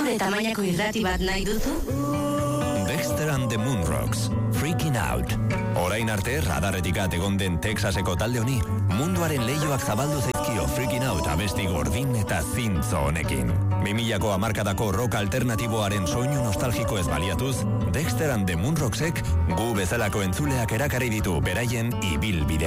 Gure tamainako irrati bat nahi duzu? Dexter and the Moonrocks, Freaking Out. Orain arte radarretik egon den Texaseko talde honi, munduaren leioak zabaldu zaizkio Freaking Out abesti gordin eta zintzo honekin. 2000ko hamarkadako rock alternatiboaren soinu nostalgiko ez baliatuz, Dexter and the Moonrocksek gu bezalako entzuleak erakarri ditu beraien ibilbide